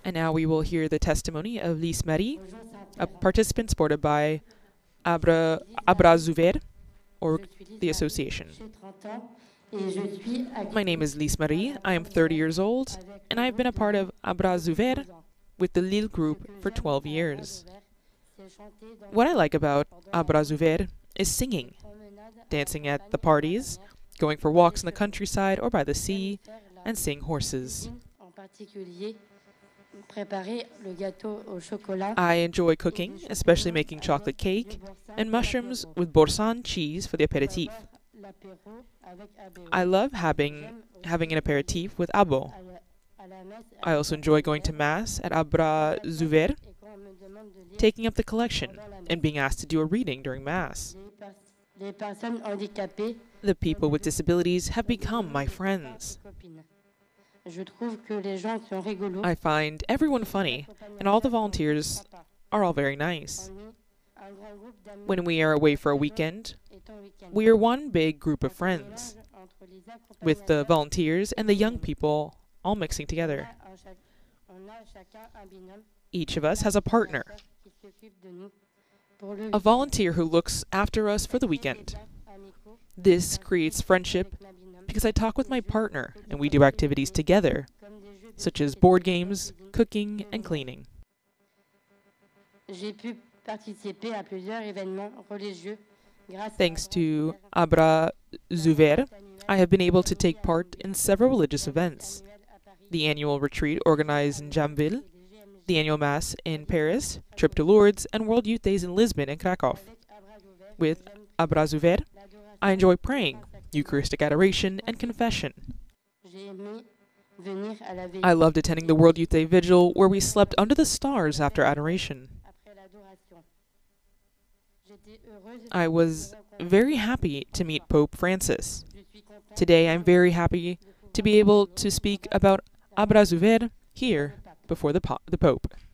And now we will hear the testimony of Lise Marie, a participant supported by Abrazuver, or the association. My name is Lise Marie, I am 30 years old, and I have been a part of Abrazuver with the Lille group for 12 years. What I like about Abrazuver is singing, dancing at the parties, going for walks in the countryside or by the sea, and seeing horses. I enjoy cooking, especially making chocolate cake, and mushrooms with boursin cheese for the aperitif. I love having an aperitif with abo. I also enjoy going to Mass at Abrazuver, taking up the collection, and being asked to do a reading during Mass. The people with disabilities have become my friends. I find everyone funny, and all the volunteers are all very nice. When we are away for a weekend, we are one big group of friends, with the volunteers and the young people all mixing together. Each of us has a partner, a volunteer who looks after us for the weekend. This creates friendship because I talk with my partner and we do activities together, such as board games, cooking, and cleaning. Thanks to Abrazuver, I have been able to take part in several religious events. The annual retreat organized in Jamville, the annual Mass in Paris, trip to Lourdes, and World Youth Days in Lisbon and Krakow. With Abrazuver, I enjoy praying, Eucharistic adoration, and confession. I loved attending the World Youth Day Vigil, where we slept under the stars after adoration. I was very happy to meet Pope Francis. Today I'm very happy to be able to speak about Abrazuver here before the Pope.